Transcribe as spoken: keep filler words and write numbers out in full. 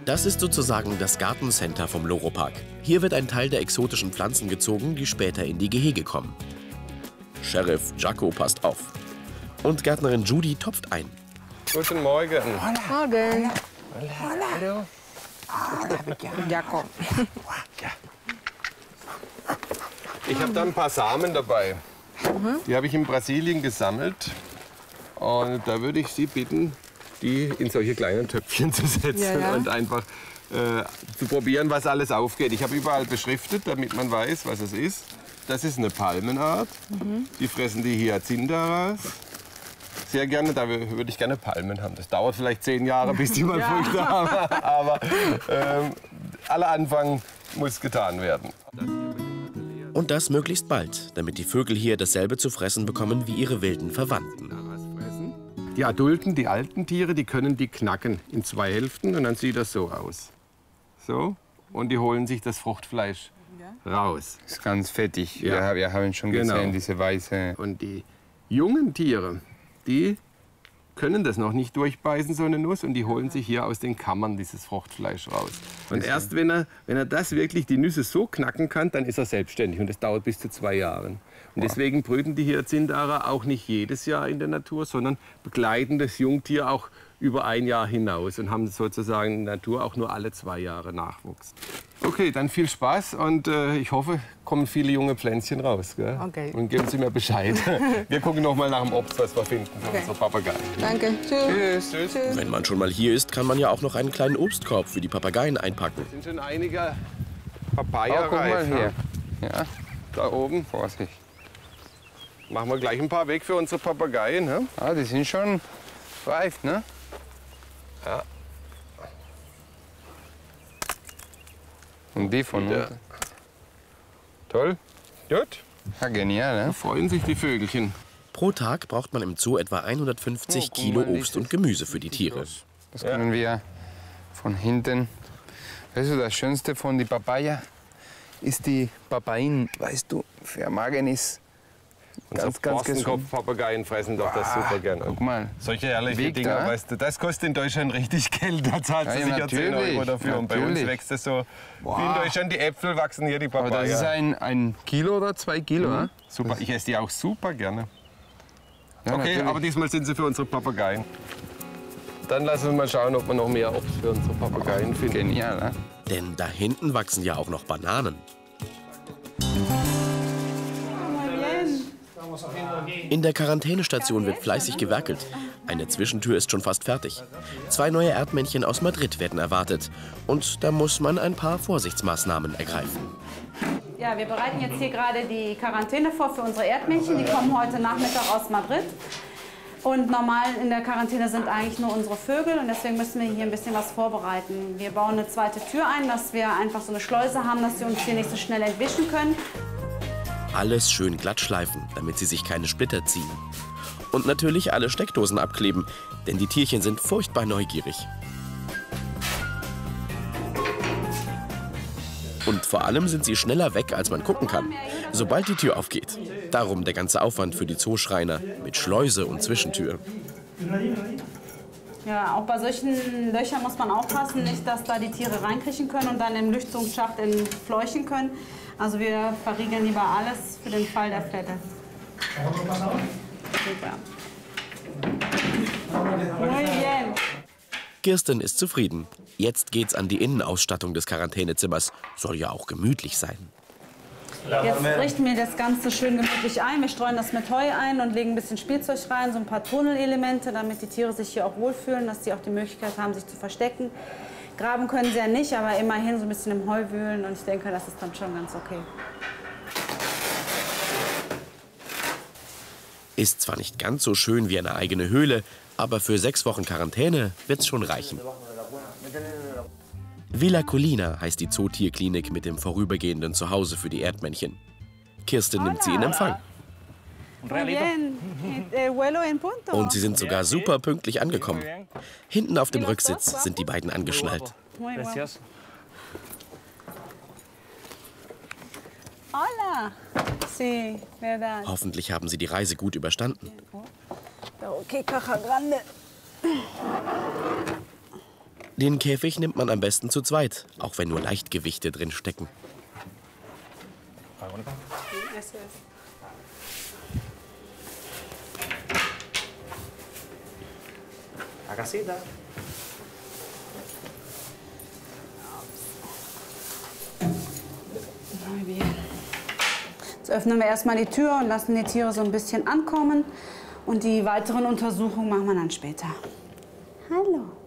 Das ist sozusagen das Gartencenter vom Loro-Park. Hier wird ein Teil der exotischen Pflanzen gezogen, die später in die Gehege kommen. Sheriff Jacko passt auf. Und Gärtnerin Judy topft ein. Guten Morgen. Morgen. Hallo. Jacko. Ich habe da ein paar Samen dabei. Mhm. Die habe ich in Brasilien gesammelt. Und da würde ich Sie bitten, die in solche kleinen Töpfchen zu setzen ja, ja. und einfach äh, zu probieren, was alles aufgeht. Ich habe überall beschriftet, damit man weiß, was es ist. Das ist eine Palmenart. Mhm. Die fressen die Hyazinthe raus. Sehr gerne, da würde ich gerne Palmen haben. Das dauert vielleicht zehn Jahre, bis die mal ja. Früchte haben. Aber ähm, aller Anfang muss getan werden. Und das möglichst bald, damit die Vögel hier dasselbe zu fressen bekommen wie ihre wilden Verwandten. Die Adulten, die alten Tiere, die können die knacken in zwei Hälften und dann sieht das so aus. So, und die holen sich das Fruchtfleisch raus. Das ist ganz fettig. Ja. Wir, wir haben schon Genau. gesehen, diese weiße. Und die jungen Tiere, die können das noch nicht durchbeißen, so eine Nuss, und die holen sich hier aus den Kammern dieses Fruchtfleisch raus. Und erst wenn er, wenn er das wirklich, die Nüsse so knacken kann, dann ist er selbstständig. Und das dauert bis zu zwei Jahren. Und deswegen brüten die Hyazinthe auch nicht jedes Jahr in der Natur, sondern begleiten das Jungtier auch über ein Jahr hinaus und haben sozusagen in der Natur auch nur alle zwei Jahre Nachwuchs. Okay, dann viel Spaß und äh, ich hoffe, kommen viele junge Pflänzchen raus. Gell? Okay. Und geben Sie mir Bescheid. Wir gucken noch mal nach dem Obst, was wir finden für okay. unsere Papageien. Danke. Tschüss. Tschüss. Tschüss. Wenn man schon mal hier ist, kann man ja auch noch einen kleinen Obstkorb für die Papageien einpacken. Es sind schon einige Papaya Oh, guck mal reif. hier. Ja, Da oben. Vorsicht. Machen wir gleich ein paar weg für unsere Papageien. Ne? Ah, die sind schon reif, ne? Ja. Und die von Ja. unten. Toll. Gut. Ja, genial, Da ne? freuen sich die Vögelchen. Pro Tag braucht man im Zoo etwa hundertfünfzig Oh, guck Kilo mal, Obst und Gemüse für die Tiere. Das können wir von hinten. Weißt du, das Schönste von die Papaya ist die Papain, weißt du, für Magen ist ganz, ganz gesund. Borstenkopf-Papageien fressen doch das super gerne. Guck mal. Solche herrliche Wiegt, Dinger, ja? weißt du, das kostet in Deutschland richtig Geld. Da zahlst Ja, du ja, sicher zehn natürlich, Euro dafür. Und bei uns natürlich. wächst es so wie in Deutschland. Die Äpfel wachsen hier, die Aber Papaya. das ist ein, ein Kilo oder zwei Kilo, Mhm. ne? Super, ich esse die auch super gerne. Ja, Okay, natürlich. aber diesmal sind sie für unsere Papageien. Dann lassen wir mal schauen, ob wir noch mehr Obst für unsere Papageien finden. Genial, ne? Denn da hinten wachsen ja auch noch Bananen. In der Quarantänestation wird fleißig gewerkelt. Eine Zwischentür ist schon fast fertig. Zwei neue Erdmännchen aus Madrid werden erwartet. Und da muss man ein paar Vorsichtsmaßnahmen ergreifen. Ja, wir bereiten jetzt hier gerade die Quarantäne vor für unsere Erdmännchen. Die kommen heute Nachmittag aus Madrid. Und normal in der Quarantäne sind eigentlich nur unsere Vögel. Und deswegen müssen wir hier ein bisschen was vorbereiten. Wir bauen eine zweite Tür ein, dass wir einfach so eine Schleuse haben, dass sie uns hier nicht so schnell entwischen können. Alles schön glatt schleifen, damit sie sich keine Splitter ziehen. Und natürlich alle Steckdosen abkleben, denn die Tierchen sind furchtbar neugierig. Und vor allem sind sie schneller weg, als man gucken kann, sobald die Tür aufgeht. Darum der ganze Aufwand für die Zooschreiner mit Schleuse und Zwischentür. Ja, auch bei solchen Löchern muss man aufpassen, nicht, dass da die Tiere reinkriechen können und dann im Lüftungsschacht entfleuchen können. Also wir verriegeln lieber alles für den Fall der Fälle. Super. Muy bien. Kirsten ist zufrieden. Jetzt geht's an die Innenausstattung des Quarantänezimmers. Soll ja auch gemütlich sein. Jetzt richten wir das Ganze schön gemütlich ein. Wir streuen das mit Heu ein und legen ein bisschen Spielzeug rein, so ein paar Tunnelelemente, damit die Tiere sich hier auch wohlfühlen, dass sie auch die Möglichkeit haben, sich zu verstecken. Graben können sie ja nicht, aber immerhin so ein bisschen im Heu wühlen und ich denke, das ist dann schon ganz okay. Ist zwar nicht ganz so schön wie eine eigene Höhle, aber für sechs Wochen Quarantäne wird's schon reichen. Villa Colina heißt die Zootierklinik mit dem vorübergehenden Zuhause für die Erdmännchen. Kirsten nimmt sie in Empfang. Und sie sind sogar super pünktlich angekommen. Hinten auf dem Rücksitz sind die beiden angeschnallt. Hola. Sí, verdad. Hoffentlich haben sie die Reise gut überstanden. Den Käfig nimmt man am besten zu zweit, auch wenn nur Leichtgewichte drin stecken. Jetzt öffnen wir erstmal die Tür und lassen die Tiere so ein bisschen ankommen. Und die weiteren Untersuchungen machen wir dann später. Hallo.